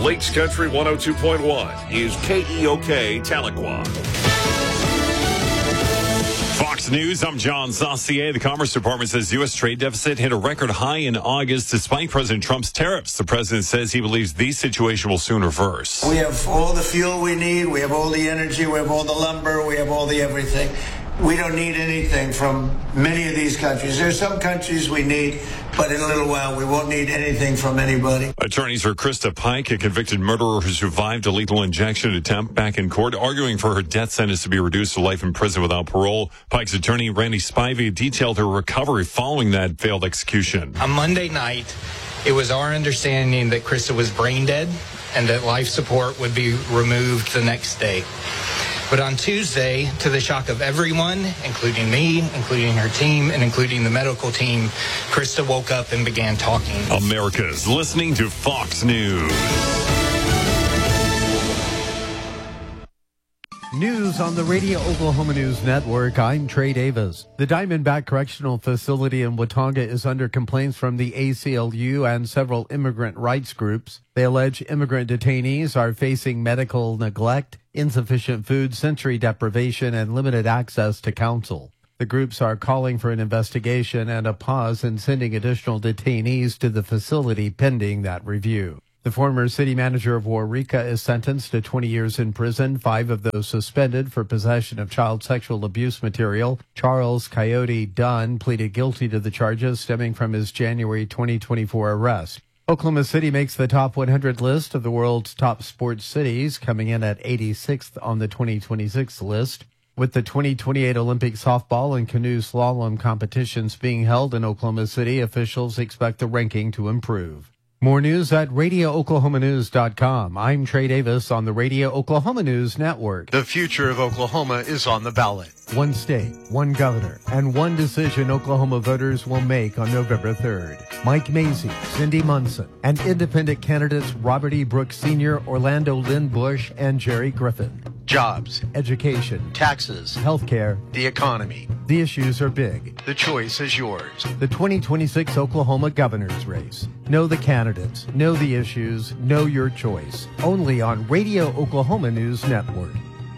Lakes Country 102.1 is KEOK Tahlequah. Fox News, I'm John Saucier. The Commerce Department says U.S. trade deficit hit a record high in August despite President Trump's tariffs. The president says he believes the situation will soon reverse. We have all the fuel we need. We have all the energy. We have all the lumber. We have all the everything. We don't need anything from many of these countries. There are some countries we need, but in a little while we won't need anything from anybody. Attorneys for Krista Pike, a convicted murderer who survived a lethal injection attempt, back in court, arguing for her death sentence to be reduced to life in prison without parole. Pike's attorney, Randy Spivey, detailed her recovery following that failed execution. On Monday night, it was our understanding that Krista was brain dead and that life support would be removed the next day. But on Tuesday, to the shock of everyone, including me, including her team, and including the medical team, Krista woke up and began talking. America's listening to Fox News. News on the Radio Oklahoma News Network. I'm Trey Davis. The Diamondback Correctional Facility in Watauga is under complaints from the ACLU and several immigrant rights groups. They allege immigrant detainees are facing medical neglect, insufficient food, sensory deprivation, and limited access to counsel. The groups are calling for an investigation and a pause in sending additional detainees to the facility pending that review. The former city manager of Waurika is sentenced to 20 years in prison, 5 of those suspended for possession of child sexual abuse material. Charles Coyote Dunn pleaded guilty to the charges stemming from his January 2024 arrest. Oklahoma City makes the top 100 list of the world's top sports cities, coming in at 86th on the 2026 list. With the 2028 Olympic softball and canoe slalom competitions being held in Oklahoma City, officials expect the ranking to improve. More news at RadioOklahomaNews.com. I'm Trey Davis on the Radio Oklahoma News Network. The future of Oklahoma is on the ballot. One state, one governor, and one decision Oklahoma voters will make on November 3rd. Mike Mazie, Cindy Munson, and independent candidates Robert E. Brooks Sr., Orlando Lynn Bush, and Jerry Griffin. Jobs, education, taxes, healthcare, the economy. The issues are big. The choice is yours. The 2026 Oklahoma governor's race. Know the candidates, know the issues, know your choice. Only on Radio Oklahoma News Network.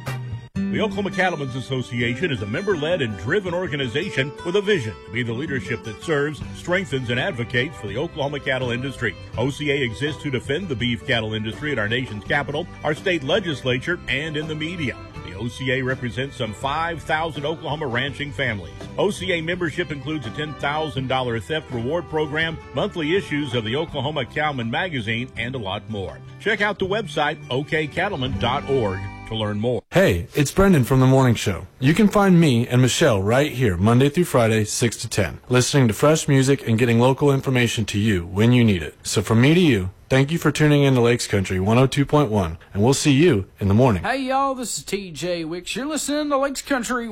The Oklahoma Cattlemen's Association is a member-led and driven organization with a vision to be the leadership that serves, strengthens, and advocates for the Oklahoma cattle industry. OCA exists to defend the beef cattle industry at our nation's capital, our state legislature, and in the media. The OCA represents some 5,000 Oklahoma ranching families. OCA membership includes a $10,000 theft reward program, monthly issues of the Oklahoma Cowman magazine, and a lot more. Check out the website, okcattlemen.org. to learn more. Hey, it's Brendan from The Morning Show. You can find me and Michelle right here Monday through Friday, 6 to 10, listening to fresh music and getting local information to you when you need it. So from me to you, thank you for tuning in to Lakes Country 102.1, and we'll see you in the morning. Hey, y'all, this is TJ Wicks. You're listening to Lakes Country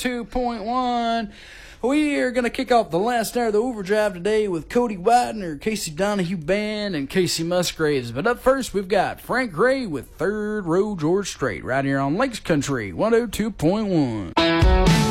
102.1. We are going to kick off the last hour of the Overdrive today with Cody Widener, Casey Donahue Band, and Casey Musgraves. But up first, we've got Frank Gray with Third Row George Strait right here on Lakes Country 102.1.